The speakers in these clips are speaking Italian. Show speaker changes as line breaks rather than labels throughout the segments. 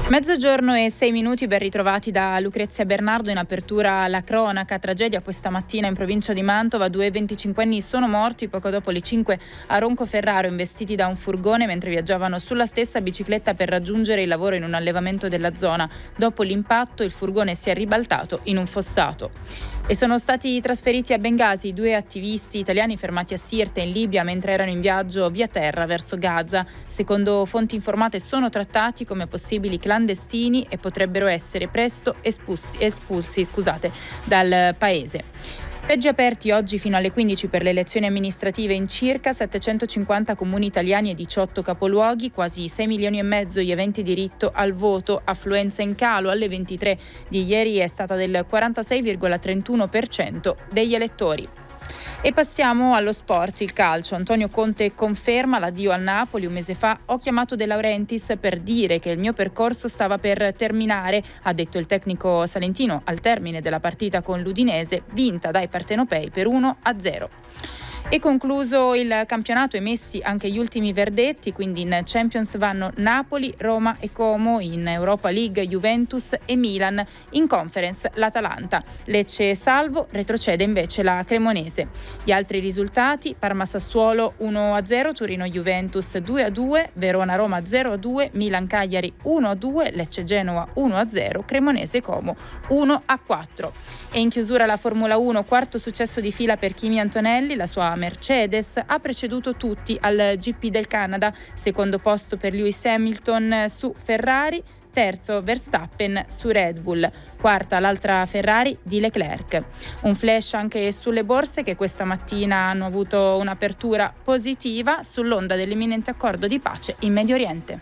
Mezzogiorno e 6 minuti, ben ritrovati da Lucrezia Bernardo. In apertura la cronaca, tragedia questa mattina in provincia di Mantova, 2 25enni sono morti poco dopo le 5 a Roncoferraro, investiti da un furgone mentre viaggiavano sulla stessa bicicletta per raggiungere il lavoro in un allevamento della zona. Dopo l'impatto il furgone si è ribaltato in un fossato. E sono stati trasferiti a Bengasi 2 attivisti italiani fermati a Sirte in Libia mentre erano in viaggio via terra verso Gaza. Secondo fonti informate sono trattati come possibili clandestini e potrebbero essere presto espulsi dal paese. Seggi aperti oggi fino alle 15 per le elezioni amministrative in circa 750 comuni italiani e 18 capoluoghi, quasi 6 milioni e mezzo gli aventi diritto al voto, affluenza in calo alle 23 di ieri è stata del 46,31% degli elettori. E passiamo allo sport, il calcio. Antonio Conte conferma l'addio al Napoli. Un mese fa ho chiamato De Laurentiis per dire che il mio percorso stava per terminare, ha detto il tecnico salentino al termine della partita con l'Udinese, vinta dai partenopei per 1-0. E concluso il campionato, emessi anche gli ultimi verdetti, quindi in Champions vanno Napoli, Roma e Como, in Europa League Juventus e Milan, in Conference l'Atalanta. Lecce salvo, retrocede invece la Cremonese. Gli altri risultati: Parma-Sassuolo 1-0, Torino-Juventus 2-2, Verona-Roma 0-2, Milan-Cagliari 1-2, Lecce-Genoa 1-0, Cremonese-Como 1-4. E in chiusura la Formula 1, quarto successo di fila per Kimi Antonelli, la sua Mercedes ha preceduto tutti al GP del Canada, secondo posto per Lewis Hamilton su Ferrari, terzo Verstappen su Red Bull, quarta l'altra Ferrari di Leclerc. Un flash anche sulle borse che questa mattina hanno avuto un'apertura positiva sull'onda dell'imminente accordo di pace in Medio Oriente.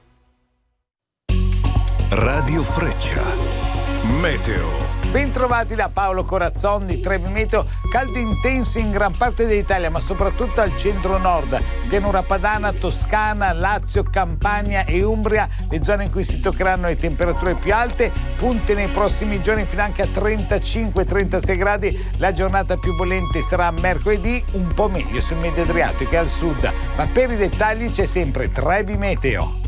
Radio Freccia, meteo.
Bentrovati da Paolo Corazzon di Trebi Meteo. Caldo intenso in gran parte dell'Italia, ma soprattutto al centro-nord, pianura padana, Toscana, Lazio, Campania e Umbria, le zone in cui si toccheranno le temperature più alte, punte nei prossimi giorni fino anche a 35-36 gradi. La giornata più bollente sarà mercoledì, un po' meglio sul Medio Adriatico e al sud, ma per i dettagli c'è sempre Trebi Meteo.